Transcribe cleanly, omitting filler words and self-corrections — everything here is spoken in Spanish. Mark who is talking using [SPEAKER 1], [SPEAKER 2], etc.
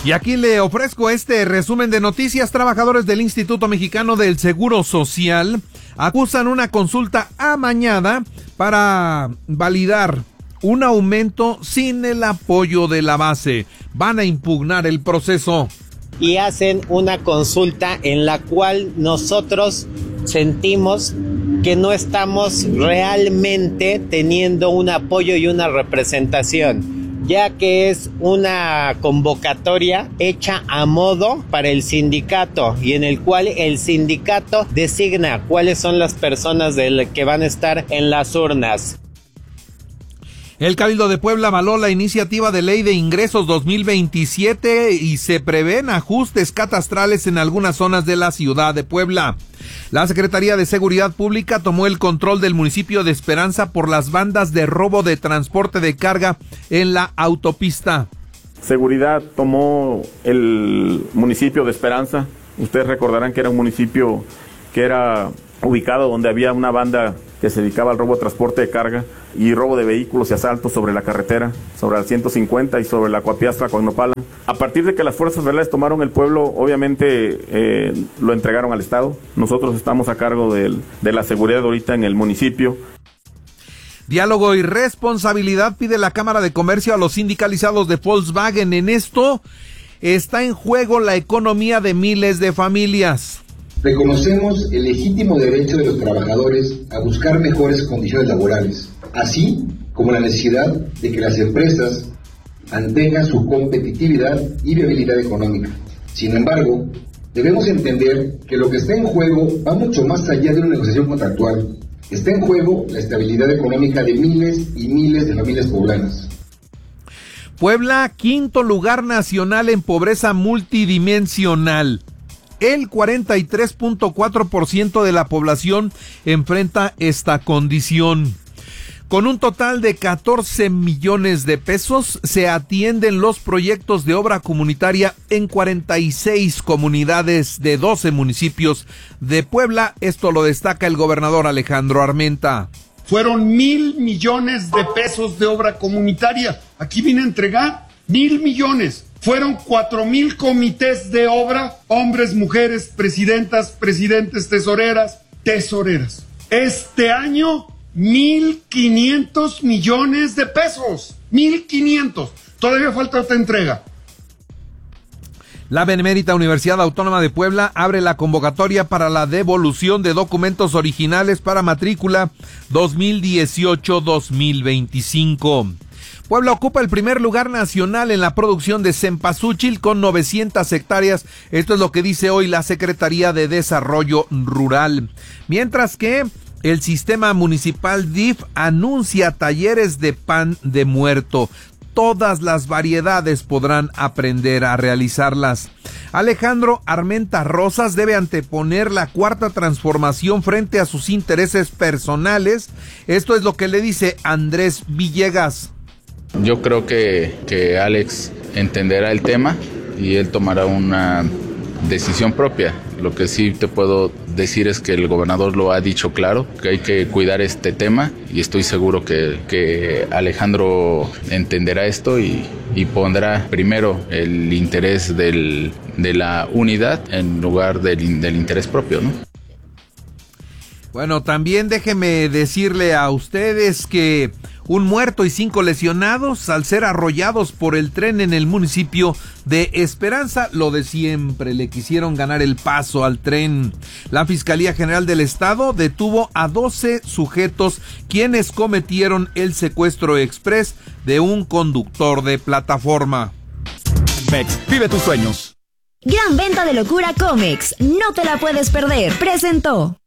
[SPEAKER 1] Y aquí le ofrezco este resumen de noticias. Trabajadores del Instituto Mexicano del Seguro Social acusan una consulta amañada para validar un aumento sin el apoyo de la base. Van a impugnar el proceso.
[SPEAKER 2] Y hacen una consulta en la cual nosotros sentimos que no estamos realmente teniendo un apoyo y una representación, ya que es una convocatoria hecha a modo para el sindicato y en el cual el sindicato designa cuáles son las personas que van a estar en las urnas.
[SPEAKER 1] El Cabildo de Puebla avaló la iniciativa de ley de ingresos 2027 y se prevén ajustes catastrales en algunas zonas de la ciudad de Puebla. La Secretaría de Seguridad Pública tomó el control del municipio de Esperanza por las bandas de robo de transporte de carga en la autopista.
[SPEAKER 3] Seguridad tomó el municipio de Esperanza. Ustedes recordarán que era un municipio que era ubicado donde había una banda que se dedicaba al robo de transporte de carga y robo de vehículos y asaltos sobre la carretera, sobre la 150 y sobre la Coapiastra, Coagnopala. A partir de que las fuerzas federales tomaron el pueblo, obviamente lo entregaron al Estado. Nosotros estamos a cargo de la seguridad ahorita en el municipio.
[SPEAKER 1] Diálogo y responsabilidad pide la Cámara de Comercio a los sindicalizados de Volkswagen. En esto está en juego la economía de miles de familias.
[SPEAKER 4] Reconocemos el legítimo derecho de los trabajadores a buscar mejores condiciones laborales, así como la necesidad de que las empresas mantengan su competitividad y viabilidad económica. Sin embargo, debemos entender que lo que está en juego va mucho más allá de una negociación contractual. Está en juego la estabilidad económica de miles y miles de familias poblanas.
[SPEAKER 1] Puebla, quinto lugar nacional en pobreza multidimensional. El 43.4% de la población enfrenta esta condición. Con un total de 14 millones de pesos, se atienden los proyectos de obra comunitaria en 46 comunidades de 12 municipios de Puebla. Esto lo destaca el gobernador Alejandro Armenta.
[SPEAKER 5] Fueron 1,000 millones de pesos de obra comunitaria. Aquí vine a entregar 1,000 millones. Fueron 4,000 comités de obra, hombres, mujeres, presidentas, presidentes, tesoreras. Este año, 1,500 millones de pesos. 1,500. Todavía falta otra entrega.
[SPEAKER 1] La Benemérita Universidad Autónoma de Puebla abre la convocatoria para la devolución de documentos originales para matrícula 2018-2025. Puebla ocupa el primer lugar nacional en la producción de cempasúchil con 900 hectáreas. Esto es lo que dice hoy la Secretaría de Desarrollo Rural. Mientras que el sistema municipal DIF anuncia talleres de pan de muerto. Todas las variedades podrán aprender a realizarlas. Alejandro Armenta Rosas debe anteponer la cuarta transformación frente a sus intereses personales. Esto es lo que le dice Andrés Villegas.
[SPEAKER 6] Yo creo que Alex entenderá el tema y él tomará una decisión propia. Lo que sí te puedo decir es que el gobernador lo ha dicho claro, que hay que cuidar este tema y estoy seguro que Alejandro entenderá esto y pondrá primero el interés de la unidad en lugar del interés propio, ¿no?
[SPEAKER 1] Bueno, también déjeme decirle a ustedes que un muerto y 5 lesionados al ser arrollados por el tren en el municipio de Esperanza. Lo de siempre, le quisieron ganar el paso al tren. La Fiscalía General del Estado detuvo a 12 sujetos quienes cometieron el secuestro express de un conductor de plataforma.
[SPEAKER 7] Mex, vive tus sueños.
[SPEAKER 8] Gran venta de locura Comex, no te la puedes perder, presentó.